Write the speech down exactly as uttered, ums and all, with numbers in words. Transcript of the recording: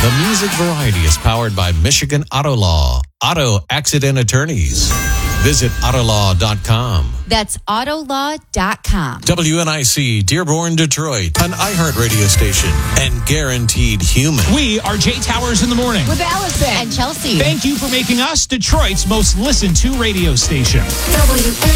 The Music Variety is powered by Michigan Auto Law. Auto Accident Attorneys. Visit autolaw dot com. That's autolaw dot com. W N I C, Dearborn, Detroit, an iHeart radio station, and Guaranteed Human. We are Jay Towers in the Morning. With Allison and Chelsea. Thank you for making us Detroit's most listened to radio station. W